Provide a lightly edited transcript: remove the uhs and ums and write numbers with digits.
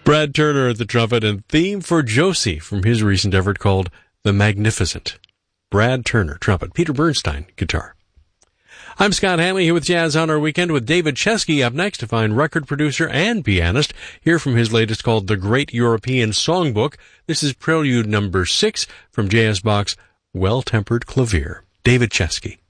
Brad Turner at the trumpet, and theme for Josie from his recent effort called The Magnificent. Brad Turner, trumpet. Peter Bernstein, guitar. I'm Scott Hanley here with Jazz on Our Weekend with David Chesky up next to find record producer and pianist. Hear from his latest called The Great European Songbook. This is Prelude number 6 from J.S. Bach's Well-Tempered Clavier. David Chesky.